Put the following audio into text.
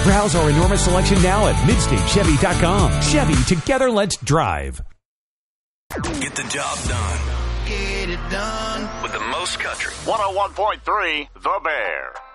Browse our enormous selection now at MidstateChevy.com. Chevy, together let's drive. Get the job done. Get it done with the most country. 101.3 The Bear.